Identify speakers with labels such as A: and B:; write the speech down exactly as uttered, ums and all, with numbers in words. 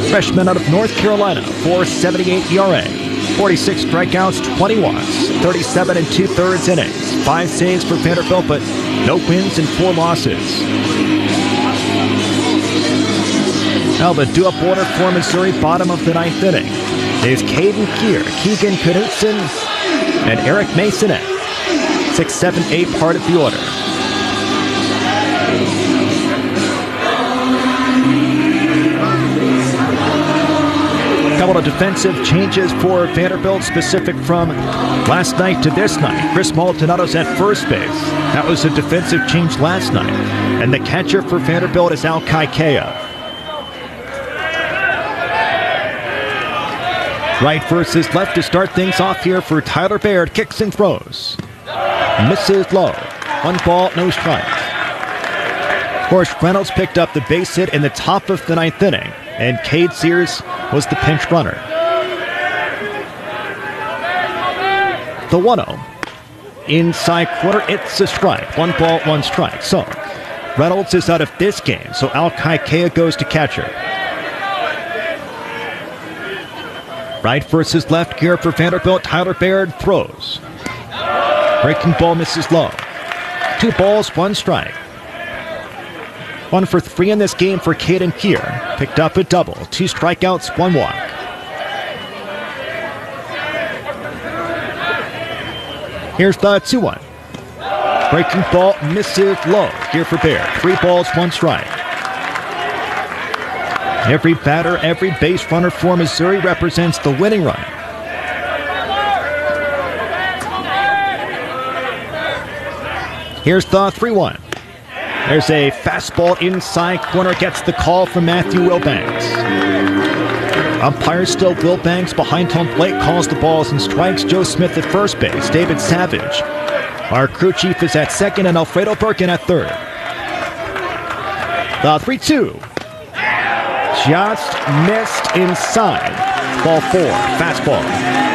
A: Freshman out of North Carolina, four seventy-eight E R A, forty-six strikeouts, twenty walks, thirty-seven and two-thirds innings, five saves for Vanderbilt, but no wins and four losses. Now the do-up order for Missouri, bottom of the ninth inning, is Caden Keir, Keegan Knutson, and Eric Masonet. Six, seven, eight part of the order. Couple of defensive changes for Vanderbilt, specific from last night to this night. Chris Maldonado's at first base. That was a defensive change last night. And the catcher for Vanderbilt is Al Kaikea. Right versus left to start things off here for Tyler Baird. Kicks and throws. Misses low. One ball, no strikes. Of course, Reynolds picked up the base hit in the top of the ninth inning, and Cade Sears was the pinch runner. The one oh. Inside corner, it's a strike. One ball, one strike. So, Reynolds is out of this game, so Al Kaikea goes to catcher. Right versus left gear for Vanderbilt. Tyler Baird throws. Breaking ball misses low. Two balls, one strike. One for three in this game for Caden Keir. Picked up a double. Two strikeouts, one walk. Here's the two one. Breaking ball misses low. Here for Baird. Three balls, one strike. Every batter, every base runner for Missouri represents the winning run. Here's the three one. There's a fastball inside corner, gets the call from Matthew Wilbanks. Umpire still Wilbanks behind home plate, calls the balls and strikes. Joe Smith at first base, David Savage. Our crew chief is at second, and Alfredo Birkin at third. The three two. Just missed inside. Ball four, fastball.